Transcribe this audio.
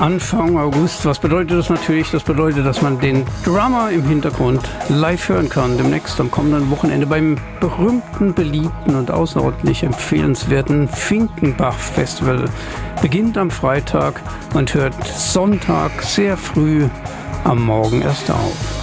Anfang August. Was bedeutet das natürlich? Das bedeutet, dass man den Drummer im Hintergrund live hören kann. Demnächst am kommenden Wochenende beim berühmten, beliebten und außerordentlich empfehlenswerten Finkenbach Festival. Beginnt am Freitag und hört Sonntag sehr früh am Morgen erst auf.